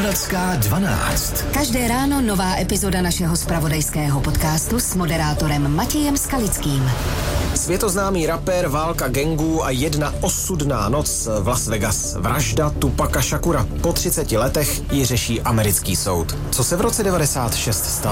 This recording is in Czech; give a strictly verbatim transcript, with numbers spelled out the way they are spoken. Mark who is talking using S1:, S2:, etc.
S1: Vinohradská dvanáct.
S2: Každé ráno nová epizoda našeho zpravodajského podcastu s moderátorem Matějem Skalickým.
S3: Světoznámý rapper, válka gangů a jedna osudná noc v Las Vegas. Vražda Tupaca Shakura. Po třiceti letech ji řeší americký soud. Co se v roce devadesát šest stalo?